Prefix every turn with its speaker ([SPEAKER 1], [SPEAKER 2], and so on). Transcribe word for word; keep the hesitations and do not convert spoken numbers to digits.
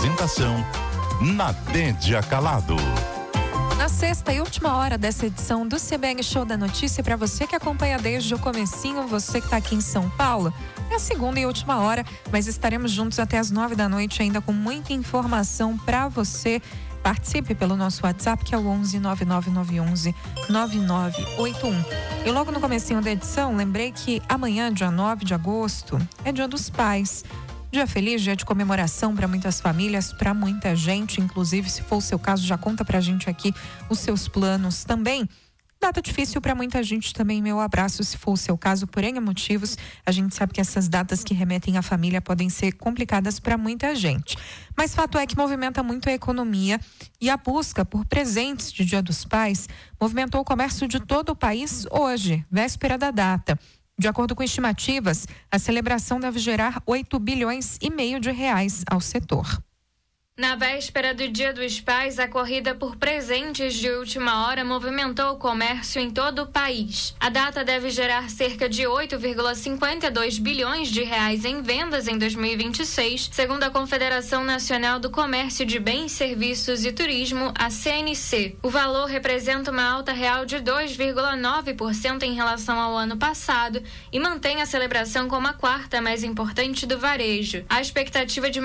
[SPEAKER 1] Apresentação Nadédia Calado.
[SPEAKER 2] Na sexta e última hora dessa edição do C B N Show da Notícia, para você que acompanha desde o comecinho, você que está aqui em São Paulo, é a segunda e última hora, mas estaremos juntos até as nove da noite ainda com muita informação para você. Participe pelo nosso WhatsApp, que é o onze nove nove nove onze nove nove oito um. E logo no comecinho da edição, lembrei que amanhã, dia nove de agosto, é Dia dos Pais. Dia feliz, dia de comemoração para muitas famílias, para muita gente, inclusive, se for o seu caso, já conta pra gente aqui os seus planos também. Data difícil para muita gente também, meu abraço, se for o seu caso, por N motivos. A gente sabe que essas datas que remetem à família podem ser complicadas para muita gente. Mas fato é que movimenta muito a economia e a busca por presentes de Dia dos Pais movimentou o comércio de todo o país hoje, véspera da data. De acordo com estimativas, a celebração deve gerar oito bilhões e meio de reais ao setor.
[SPEAKER 3] Na véspera do Dia dos Pais, a corrida por presentes de última hora movimentou o comércio em todo o país. A data deve gerar cerca de oito vírgula cinquenta e dois bilhões de reais em vendas em dois mil e vinte e seis, segundo a Confederação Nacional do Comércio de Bens, Serviços e Turismo, a C N C. O valor representa uma alta real de dois vírgula nove por cento em relação ao ano passado e mantém a celebração como a quarta mais importante do varejo. A expectativa de